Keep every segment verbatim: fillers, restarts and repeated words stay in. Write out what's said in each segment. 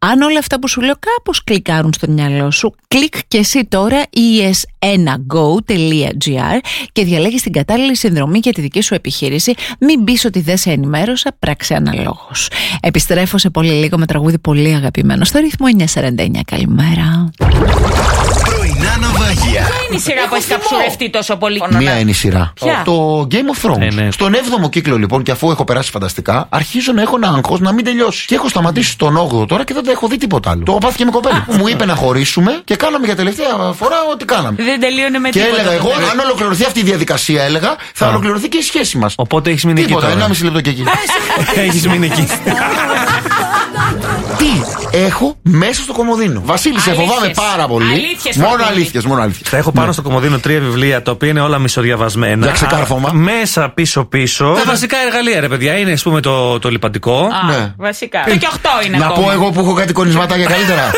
Αν όλα αυτά που σου λέω κάπως κλικάρουν στο μυαλό σου, κλικ και εσύ τώρα ι ες ένα γκο τελεία τζι άρ και διαλέγεις την κατάλληλη συνδρομή για τη δική σου επιχείρηση. Μην πεις ότι δεν σε ενημέρωσα, πράξε αναλόγως. Επιστρέφω σε πολύ λίγο με τραγούδι πολύ αγαπημένο στο ρυθμό εννιακόσια σαράντα εννιά. Καλημέρα. Πρωινά ναυάγια. Ποια είναι η σειρά που έχει καψουρευτεί τόσο πολύ? Μία είναι η σειρά. Ποια? Το Game of Thrones. Ναι, ναι. Στον έβδομο κύκλο λοιπόν, και αφού έχω περάσει φανταστικά, αρχίζω να έχω ένα άγχος να μην τελειώσει. Και έχω σταματήσει στον όγδοο τώρα και δεν τα έχω δει τίποτα άλλο. Το έχω πάθει και με κοπέλα. Μου είπε να χωρίσουμε και κάναμε για τελευταία φορά ό,τι κάναμε. Δεν τελείωνε με Και τίποτα. έλεγα εγώ, το αν ολοκληρωθεί αυτή η διαδικασία, έλεγα, θα ολοκληρωθεί και η σχέση μας. Οπότε έχεις μείνει εκεί Τίποτα, τώρα. ένα μισή λεπτό και εκεί. Έχεις μείνει εκεί. Τι έχω μέσα στο κομοδίνο. Βασίλη, σε Αλήθειες. φοβάμαι πάρα πολύ. Αλήθειες, Μόνο Φορτούνη. αλήθειες, μόνο αλήθειες. Θα έχω πάνω στο κομοδίνο τρία βιβλία τα οποία είναι όλα μισοδιαβασμένα. Για ξεκάρφωμα. Α, Μέσα πίσω-πίσω. Τα βασικά εργαλεία, ρε παιδιά. Είναι, ας πούμε, το, το λιπαντικό. Α, Ναι. βασικά. Το και οχτώ είναι Να ακόμα. πω εγώ που έχω κάτι κονισματάκια καλύτερα.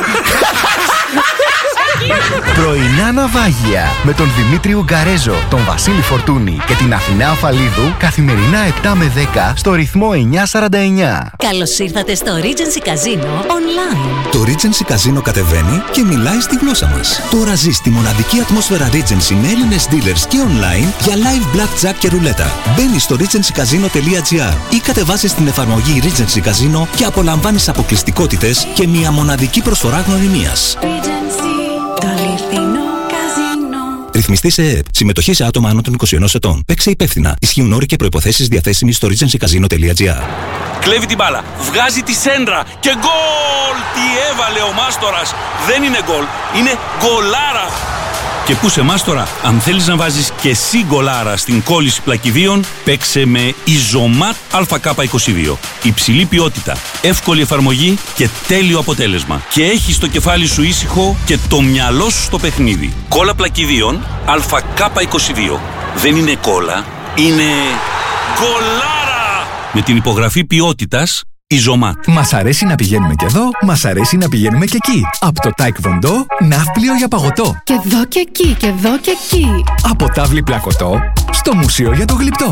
Πρωινά ναυάγια με τον Δημήτρη Ουγκαρέζο, τον Βασίλη Φορτούνη και την Αθηνά Αφαλίδου καθημερινά επτά με δέκα στο ρυθμό εννιακόσια σαράντα εννιά. Καλώς ήρθατε στο Regency Casino Online. Το Regency Casino κατεβαίνει και μιλάει στη γλώσσα μας. Τώρα ζεις τη μοναδική ατμόσφαιρα Regency με Έλληνες dealers και online για live blackjack και ρουλέτα. Μπαίνεις στο regency casino τελεία τζι άρ ή κατεβάζεις την εφαρμογή Regency Casino και απολαμβάνεις αποκλειστικότητες και μια μοναδική προσφορά γνωριμίας. Το αληθινό καζίνο. Ρυθμιστή σε ΕΕΠ. Συμμετοχή σε άτομα άνω των είκοσι ενός ετών. Παίξε υπεύθυνα. Ισχύουν όροι και προϋποθέσεις διαθέσιμοι στο regency casino τελεία τζι άρ. Κλέβει την μπάλα, βγάζει τη σέντρα και γκολ! Τι έβαλε ο Μάστορας! Δεν είναι γκολ, είναι γκολάρα! Και πού σε Μάστορα, αν θέλεις να βάζεις και εσύ γκολάρα στην κόλληση πλακιδίων, παίξε με Ιζωμάτ Α Κ είκοσι δύο. Υψηλή ποιότητα, εύκολη εφαρμογή και τέλειο αποτέλεσμα. Και έχεις το κεφάλι σου ήσυχο και το μυαλό σου στο παιχνίδι. Κόλλα πλακιδίων Α Κ είκοσι δύο. Δεν είναι κόλλα, είναι γκολάρα! Με την υπογραφή ποιότητας Ιζωμάτ. Μας αρέσει να πηγαίνουμε και εδώ, μας αρέσει να πηγαίνουμε και εκεί. Από το Taekwondo, ναύπλιο για παγωτό. Και εδώ και εκεί, και εδώ και εκεί. Από τάβλη πλακωτό, στο μουσείο για το γλυπτό.